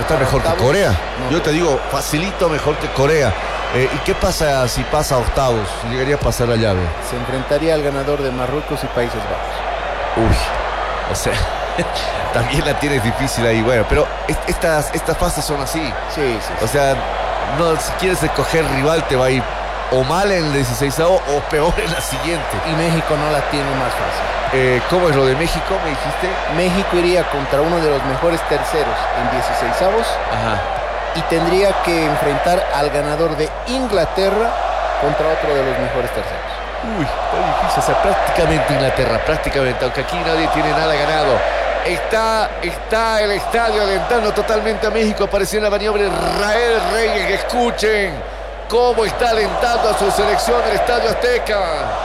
Está mejor que Corea. Yo te digo, facilito mejor que Corea. ¿Y qué pasa si pasa a octavos? Llegaría a pasar la llave. Se enfrentaría al ganador de Marruecos y Países Bajos. Uy, o sea, también la tienes difícil ahí. Bueno, pero estas fases son así. Sí. O sea, no, si quieres escoger rival te va a ir o mal en el 16avo o peor en la siguiente. Y México no la tiene más fácil. ¿Cómo es lo de México, me dijiste? México iría contra uno de los mejores terceros en 16avos. Ajá. Y tendría que enfrentar al ganador de Inglaterra contra otro de los mejores terceros. Uy, está difícil. O sea, prácticamente Inglaterra, prácticamente, aunque aquí nadie tiene nada ganado. Está el estadio alentando totalmente a México. Apareció en la maniobra Israel Reyes. Escuchen cómo está alentando a su selección el Estadio Azteca.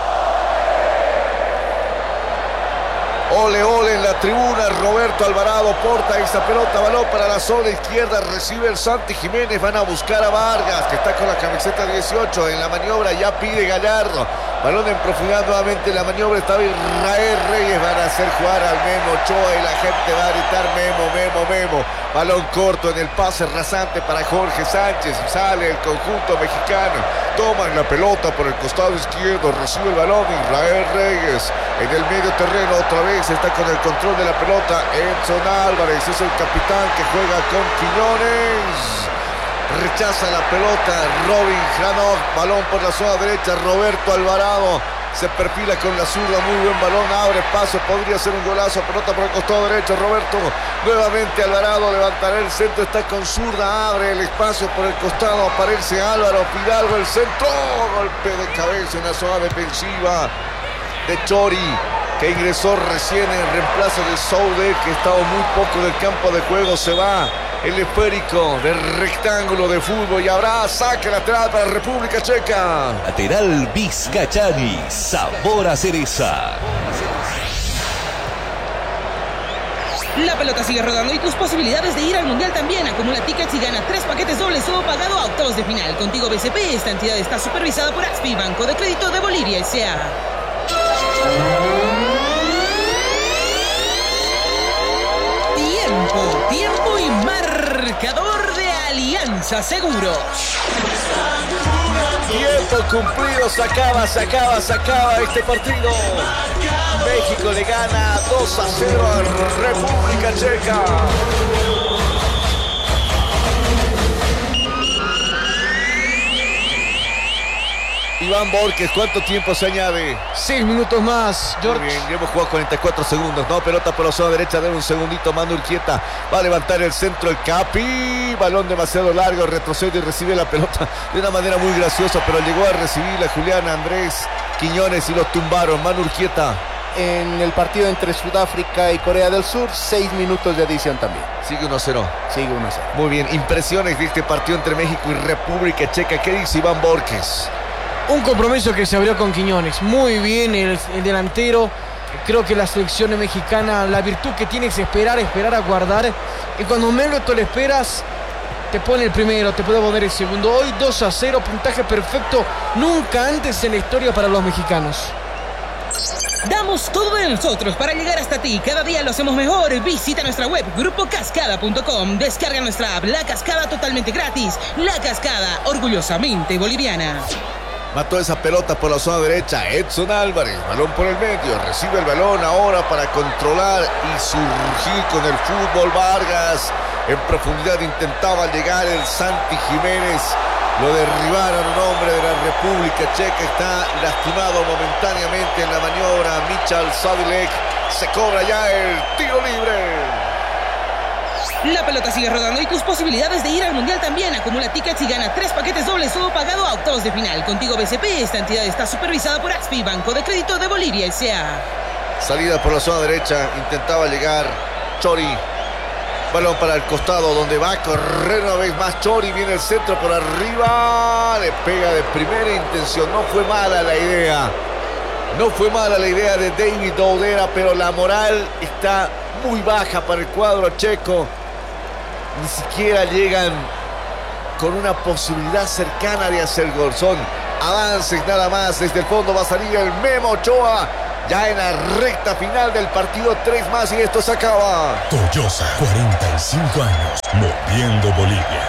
Ole, ole en la tribuna. Roberto Alvarado porta esa pelota, balón para la zona izquierda. Recibe el Santi Jiménez. Van a buscar a Vargas, que está con la camiseta 18. En la maniobra ya pide Gallardo. Balón en profundidad nuevamente en la maniobra. Estaba Israel Reyes. Van a hacer jugar al Memo Ochoa y la gente va a gritar Memo, Memo, Memo. Balón corto en el pase rasante para Jorge Sánchez. Sale el conjunto mexicano. Toman la pelota por el costado izquierdo. Recibe el balón Israel Reyes. En el medio terreno otra vez está con el control de la pelota Edson Álvarez. Es el capitán que juega con Quiñones. Rechaza la pelota Robin Janot. Balón por la zona derecha. Roberto Alvarado se perfila con la zurda. Muy buen balón. Abre paso. Podría ser un golazo. Pelota por el costado derecho. Roberto. Nuevamente Alvarado. Levantará el centro. Está con zurda. Abre el espacio por el costado. Aparece Álvaro Fidalgo. El centro. Golpe de cabeza en la zona defensiva de Chori, que ingresó recién en reemplazo de Soude, que estaba muy poco del campo de juego. Se va el esférico del rectángulo de fútbol y habrá saque lateral para la República Checa. Lateral Vizcachani, sabor a cereza. La pelota sigue rodando y tus posibilidades de ir al Mundial también. Acumula tickets y gana 3 paquetes dobles o pagado a octavos de final. Contigo BCP, esta entidad está supervisada por AXPI, Banco de Crédito de Bolivia S.A. Tiempo y marcador de Alianza Seguros. Tiempo cumplido, se acaba este partido. México le gana 2-0 a República Checa. Iván Borges, ¿cuánto tiempo se añade? 6 minutos más, George. Muy bien, ya hemos jugado 44 segundos, ¿no? Pelota por la zona derecha, debe un segundito. Manu Urquieta va a levantar el centro, el Capi. Balón demasiado largo, retrocede y recibe la pelota de una manera muy graciosa, pero llegó a recibirla Julián Andrés Quiñones y lo tumbaron. Manu Urquieta. En el partido entre Sudáfrica y Corea del Sur, 6 minutos de adición también. Sigue 1-0. Sigue 1-0. Muy bien, impresiones de este partido entre México y República Checa. ¿Qué dice Iván Borges? Un compromiso que se abrió con Quiñones. Muy bien el delantero. Creo que la selección mexicana, la virtud que tiene es esperar, aguardar. Y cuando menos te lo esperas, te pone el primero, te puede poner el segundo. Hoy 2-0, puntaje perfecto. Nunca antes en la historia para los mexicanos. Damos todo de nosotros para llegar hasta ti. Cada día lo hacemos mejor. Visita nuestra web grupocascada.com. Descarga nuestra app La Cascada totalmente gratis. La Cascada, orgullosamente boliviana. Mató esa pelota por la zona derecha Edson Álvarez, balón por el medio, recibe el balón ahora para controlar y surgir con el fútbol. Vargas en profundidad intentaba llegar el Santi Jiménez, lo derribaron. Un hombre de la República Checa está lastimado momentáneamente en la maniobra. Michal Sadilek, se cobra ya el tiro libre. La pelota sigue rodando y tus posibilidades de ir al Mundial también. Acumula tickets y gana 3 paquetes dobles o pagado a octavos de final. Contigo BCP, esta entidad está supervisada por AXPI, Banco de Crédito de Bolivia S.A. Salida por la zona derecha, intentaba llegar Chori. Balón para el costado donde va a correr una vez más Chori. Viene el centro por arriba, le pega de primera intención. No fue mala la idea. No fue mala la idea de David Doudera, pero la moral está muy baja para el cuadro checo. Ni siquiera llegan con una posibilidad cercana de hacer gol. Son avances nada más. Desde el fondo va a salir el Memo Ochoa. Ya en la recta final del partido, 3 más y esto se acaba. Toyosa, 45 años, moviendo Bolivia.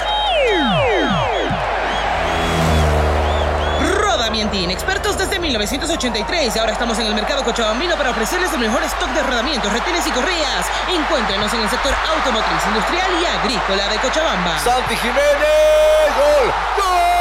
Rodamientín, expertos desde 1983. Ahora estamos en el mercado cochabambino para ofrecerles el mejor stock de rodamientos, retenes y correas. Encuéntrenos en el sector automotriz, industrial y agrícola de Cochabamba. Santi Jiménez, gol, gol.